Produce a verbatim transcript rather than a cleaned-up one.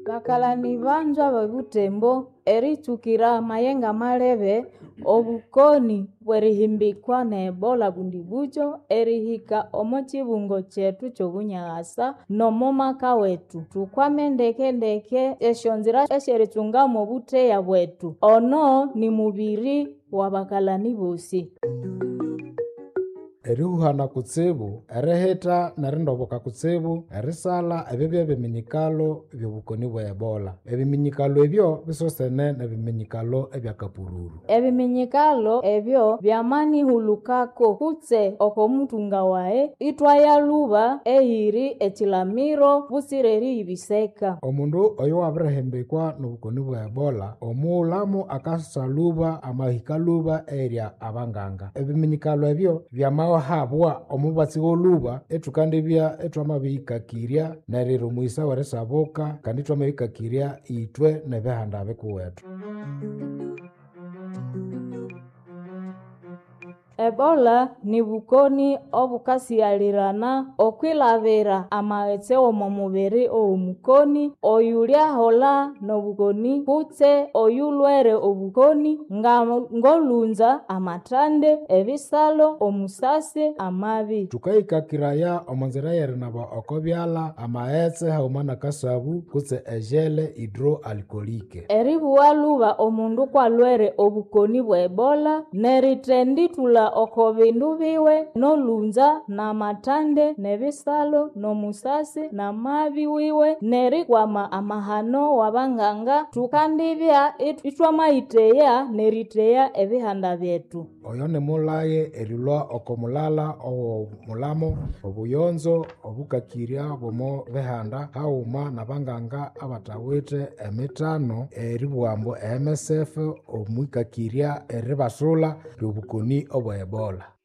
Bakalani banjwa babutembo erichukira mayenga malebe obukoni bwerihimbikwa na Ebola bundi bujo erihika omo chibungo chetu chobunyasa nomo maka wetu tukwame ndeke ndeke eshonzira esherichungamo buteya bwetu ono ni mubiri wa bakalani bosi. Erihuhana kutsibu, eriheta nerindoboka kutsibu, erisala ebibya biminyikalo byobukoni bwa Ebola. Ebiminyikalo ebyo bisosene nebiminyikalo ebyakapururu. Ebiminyikalo ebyo byamani hulukako kutse okomutunga wae itwaya luba ehiri echilamiro busireri ibiseka. Omundu oyo wabirihembekwa nobukoni bwa Ebola, omuulamu akasaluba amahikaluba erya abanganga. Ebiminyikalo ebyo byama habwa omubatsi woluba etukandibya etwamabihikakirya neriro muisa werisabuka kandi twamabihikakirya itwe nebihanda bikuwetu. Ebola ni bukoni obukasiyalirana okwilabira amaghetse omu mubiri oumukoni oyulya hola nobukoni kutse oyulwere obukoni nga ngolunza amatande ebisalo omusasi amabi. Tukahikakiraya omunzira yerinaba okobyala amaghetse hauma nakasabu kutse ejele hidroalkolike. Eribuwa luba omundu kwalwere obukoni bwa Ebola neritenditula oko bindu biwe nolunza na matande nebisalo nomusasi na mabi wiwe nerikwama amahano wabanganga tukandibya itwamayiteya neriteya ebihanda byetu. Oyo ni mulaye erilwa okomulala omulamo obuyonzo obukakirya bomo behanda hauma nabanganga abatawite emitano eribwambo M S F omwikakirya eribasula ryobukoni obwa Ebola.